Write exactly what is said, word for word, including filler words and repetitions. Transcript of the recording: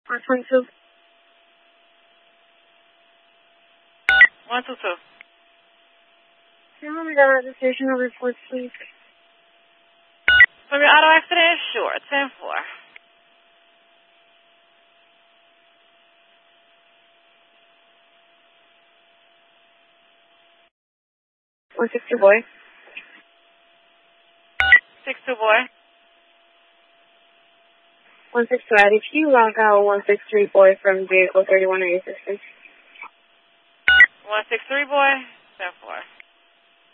one twenty-two. one two two. Can you got registration number report, please? From your auto accident? Sure. ten four. one six two boy. six two boy. one six two Addie, can you log out one six three boy from vehicle thirty-one or assistance? one six three boy. ten four.